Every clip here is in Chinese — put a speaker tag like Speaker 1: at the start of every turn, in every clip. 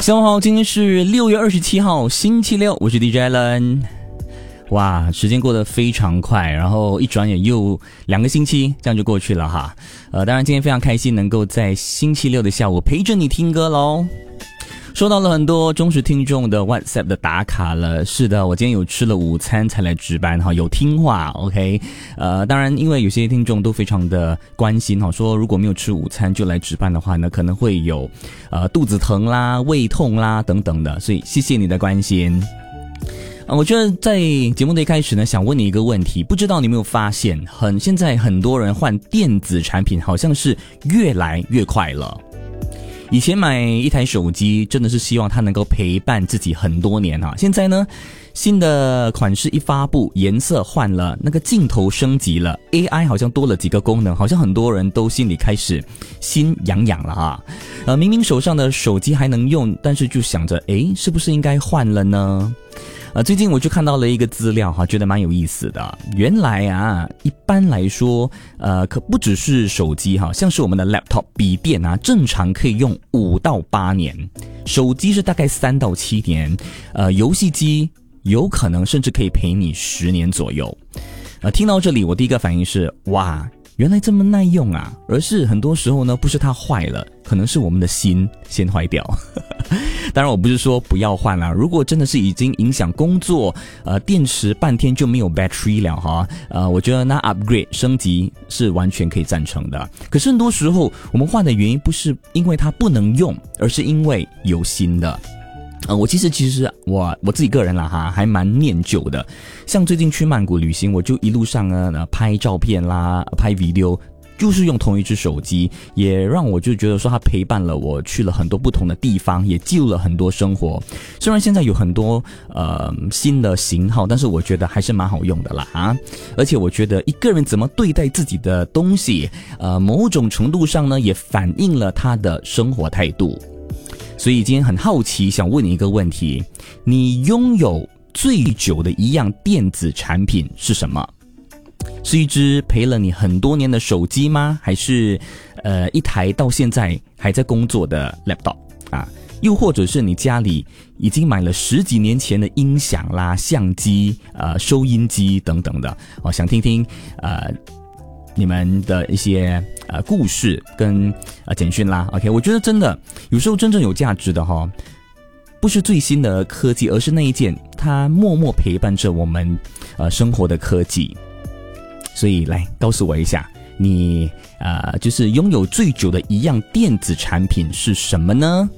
Speaker 1: 下午好，今天是6月27号星期六，我是 DJ Allen。哇，时间过得非常快，然后一转眼又2个星期，这样就过去了哈。当然今天非常开心能够在星期六的下午陪着你听歌咯。收到了很多忠实听众的 WhatsApp 的打卡了，是的，我今天有吃了午餐才来值班哈，有听话 OK。当然因为有些听众都非常的关心哈，说如果没有吃午餐就来值班的话呢，可能会有肚子疼啦、胃痛啦等等的，所以谢谢你的关心。我觉得在节目的一开始呢，想问你一个问题，不知道你有没有发现，现在很多人换电子产品好像是越来越快了。以前买一台手机真的是希望它能够陪伴自己很多年啊，现在呢新的款式一发布，颜色换了，那个镜头升级了， AI 好像多了几个功能，好像很多人都心里开始心痒痒了啊。明明手上的手机还能用，但是就想着是不是应该换了呢？最近我就看到了一个资料哈，觉得蛮有意思的。原来啊，一般来说，可不只是手机哈，像是我们的 laptop 笔电啊，正常可以用5到8年，手机是大概3到7年，游戏机有可能甚至可以陪你10年左右。听到这里，我第一个反应是哇，原来这么耐用啊！而是很多时候呢，不是它坏了，可能是我们的心先坏掉。当然我不是说不要换啦，如果真的是已经影响工作，电池半天就没有 battery 了哈，我觉得那 upgrade 升级是完全可以赞成的。可是很多时候我们换的原因不是因为它不能用，而是因为有新的。我其实我自己个人啦哈，还蛮念旧的。像最近去曼谷旅行，我就一路上呢拍照片啦，拍 video， 就是用同一只手机，也让我就觉得说它陪伴了我去了很多不同的地方，也记录了很多生活。虽然现在有很多新的型号，但是我觉得还是蛮好用的啦啊！而且我觉得一个人怎么对待自己的东西，某种程度上呢，也反映了他的生活态度。所以今天很好奇，想问你一个问题：你拥有最久的一样电子产品是什么？是一只陪了你很多年的手机吗？还是一台到现在还在工作的 laptop 啊？又或者是你家里已经买了10几年前的音响啦、相机、收音机等等的？想听听你们的一些故事跟简讯啦 OK， 我觉得真的有时候真正有价值的不是最新的科技，而是那一件它默默陪伴着我们生活的科技。所以来告诉我一下，你就是拥有最久的一样电子产品是什么呢？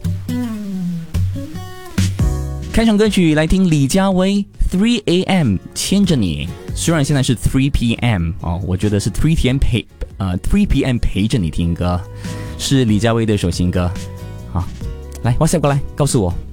Speaker 1: 开场歌曲来听李佳薇 3am 牵着你，虽然现在是 3pm 我觉得是 3pm 陪着你听歌，是李佳薇的一首新歌。好，来 WhatsApp 过来告诉我